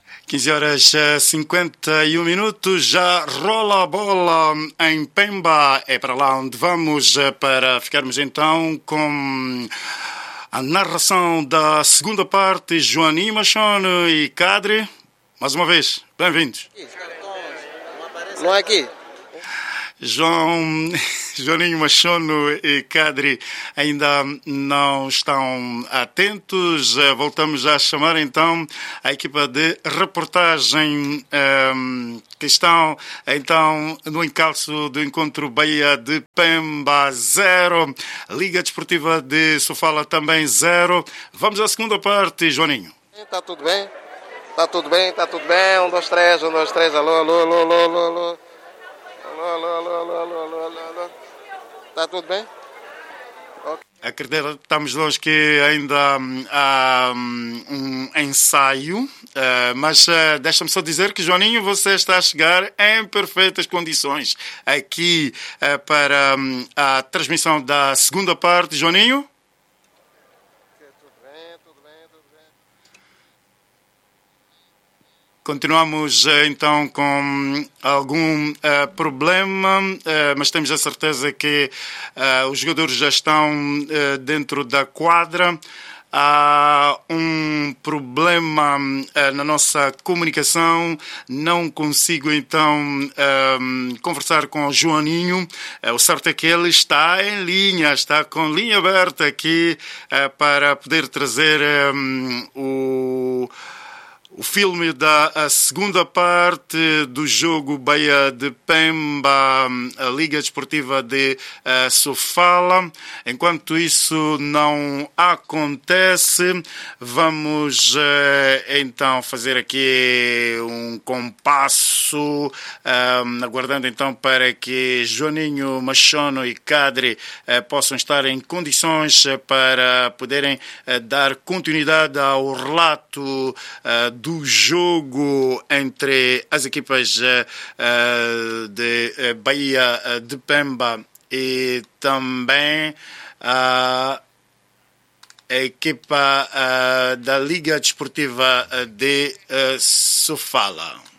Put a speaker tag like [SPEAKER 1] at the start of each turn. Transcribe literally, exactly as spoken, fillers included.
[SPEAKER 1] quinze horas e cinquenta e um minutos, já rola a bola em Pemba. É para lá onde vamos para ficarmos então com a narração da segunda parte. Joaninho Machone e Cadre, mais uma vez, bem-vindos.
[SPEAKER 2] Não é aqui?
[SPEAKER 1] João, Joaninho Machono e Cadre ainda não estão atentos. Voltamos a chamar então a equipa de reportagem um, que estão então no encalço do encontro Bahia de Pemba zero, Liga Desportiva de Sofala também zero. Vamos à segunda parte, Joaninho.
[SPEAKER 2] Está tudo bem? Está tudo bem? Está tudo bem? Um, dois, três, um, dois, três, alô, alô, alô, alô, alô, alô. Alô, alô, alô, alô, alô, alô, alô. Está tudo bem? Okay.
[SPEAKER 1] Acreditamos nós que ainda há um ensaio, mas deixa-me só dizer que, Joaninho, você está a chegar em perfeitas condições aqui para a transmissão da segunda parte. Joaninho? Continuamos então com algum uh, problema, uh, mas temos a certeza que uh, os jogadores já estão uh, dentro da quadra. Há um problema uh, na nossa comunicação, não consigo então uh, conversar com o Joaninho. Uh, o certo é que ele está em linha, está com linha aberta aqui uh, para poder trazer um, o... O filme da segunda parte do jogo Bahia de Pemba, a Liga Desportiva de uh, Sofala. Enquanto isso não acontece, vamos uh, então fazer aqui um compasso, uh, aguardando então para que Joaninho Machono e Cadre uh, possam estar em condições uh, para poderem uh, dar continuidade ao relato uh, do do jogo entre as equipas uh, de uh, Bahia uh, de Pemba e também uh, a equipa uh, da Liga Desportiva de uh, Sofala.